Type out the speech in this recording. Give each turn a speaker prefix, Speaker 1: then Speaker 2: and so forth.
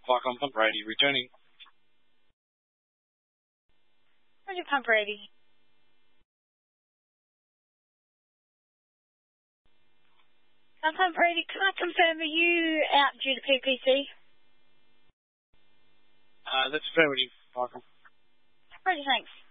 Speaker 1: Viacom Pump Brady returning.
Speaker 2: Roger, Pump Brady. Pump Brady, can I confirm, are you out due to PPC?
Speaker 1: That's affirmative, Viacom.
Speaker 2: Roger, thanks.